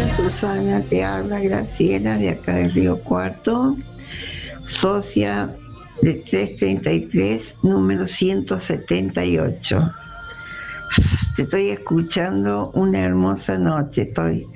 Susana, te habla Graciela de acá del Río Cuarto, socia de 333, número 178. Te estoy escuchando una hermosa noche,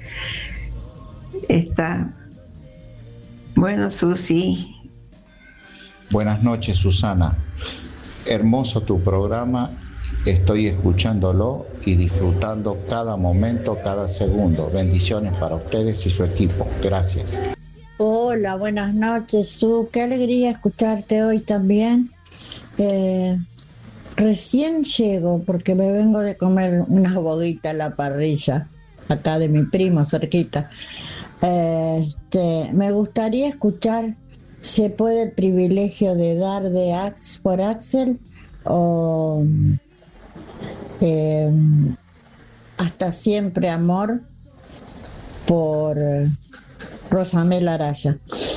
está. Bueno, Susi. Buenas noches, Susana. Hermoso tu programa. Estoy escuchándolo y disfrutando cada momento, cada segundo. Bendiciones para ustedes y su equipo. Gracias. Hola, buenas noches, Su. Qué alegría escucharte hoy también. Recién llego porque me vengo de comer una boguita a la parrilla, acá de mi primo, cerquita. Me gustaría escuchar, ¿se puede el privilegio de dar de por Axel o Hasta siempre amor por Rosamel Araya?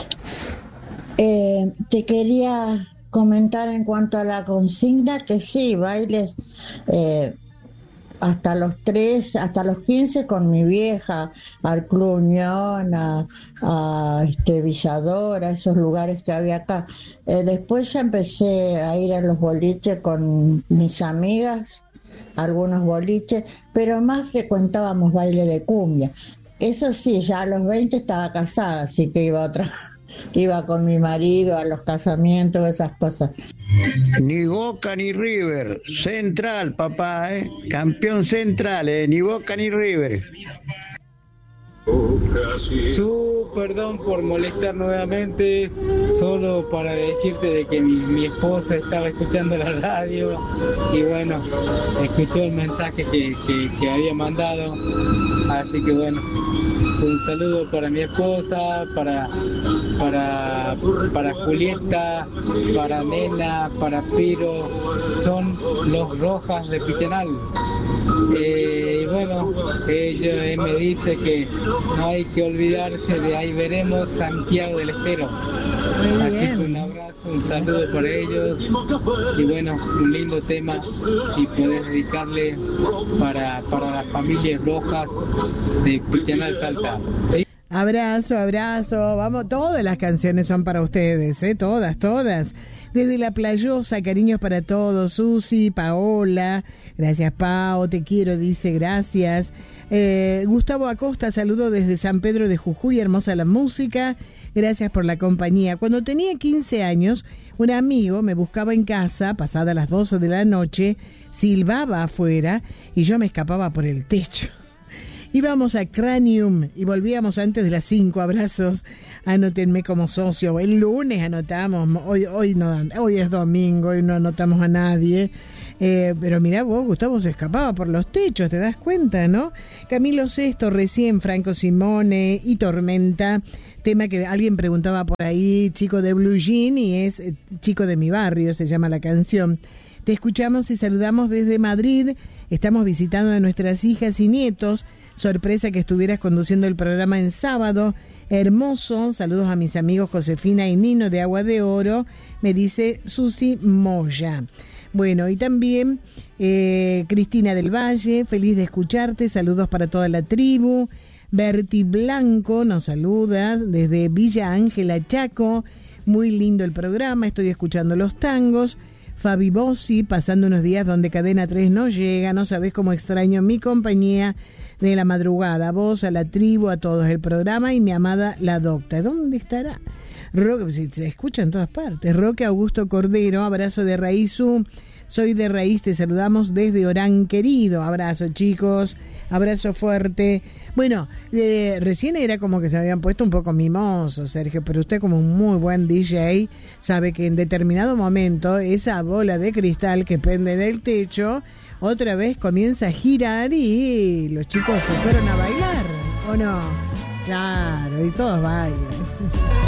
Te quería comentar en cuanto a la consigna que sí, bailes hasta los 15 con mi vieja, al Club Unión, a Villador, a esos lugares que había acá. Después ya empecé a ir a los boliches con mis amigas, algunos boliches, pero más frecuentábamos baile de cumbia. Eso sí, ya a los 20 estaba casada, así que iba con mi marido a los casamientos, esas cosas. Ni Boca ni River, Central, papá, campeón Central, ni Boca ni River. Perdón por molestar nuevamente, solo para decirte de que mi esposa estaba escuchando la radio y bueno, escuchó el mensaje que había mandado, así que bueno, un saludo para mi esposa, para Julieta, para Nena, para Piro, son los Rojas de Pichenal. Y bueno, ella me dice que no hay que olvidarse de Ahí Veremos, Santiago del Estero. Así que un abrazo, un saludo para ellos y bueno, un lindo tema si podés dedicarle para las familias rojas de Pichenal, Salta. ¿Sí? Abrazo, vamos, todas las canciones son para ustedes, todas. Desde La Playosa, cariños para todos, Susi, Paola, gracias Pao, te quiero, dice, gracias. Gustavo Acosta, saludo desde San Pedro de Jujuy, hermosa la música, gracias por la compañía. Cuando tenía 15 años, un amigo me buscaba en casa, pasada las 12 de la noche, silbaba afuera y yo me escapaba por el techo. Íbamos a Cranium y volvíamos antes de las 5. Abrazos, anótenme como socio. El lunes anotamos, hoy es domingo, hoy no anotamos a nadie. Pero mirá vos, Gustavo se escapaba por los techos, ¿te das cuenta, no? Camilo Sesto, recién, Franco Simone y Tormenta. Tema que alguien preguntaba por ahí, chico de Blue Jean, y es Chico de mi barrio, se llama la canción. Te escuchamos y saludamos desde Madrid. Estamos visitando a nuestras hijas y nietos. Sorpresa que estuvieras conduciendo el programa en sábado. Hermoso. Saludos a mis amigos Josefina y Nino de Agua de Oro. Me dice Susi Moya. Bueno, y también Cristina del Valle. Feliz de escucharte. Saludos para toda la tribu. Berti Blanco nos saluda desde Villa Ángela, Chaco. Muy lindo el programa. Estoy escuchando los tangos. Fabi Bossi, pasando unos días donde Cadena 3 no llega. No sabés cómo extraño mi compañía de la madrugada, vos, a la tribu, a todos el programa y mi amada la docta. ¿Dónde estará? Roque, si se escucha en todas partes. Roque Augusto Cordero, abrazo de Raízu. Soy de Raíz, te saludamos desde Orán, querido. Abrazo, chicos. Abrazo fuerte. Bueno, recién era como que se habían puesto un poco mimosos, Sergio, pero usted como un muy buen DJ sabe que en determinado momento esa bola de cristal que pende en el techo otra vez comienza a girar y los chicos se fueron a bailar, ¿o no? Claro, y todos bailan.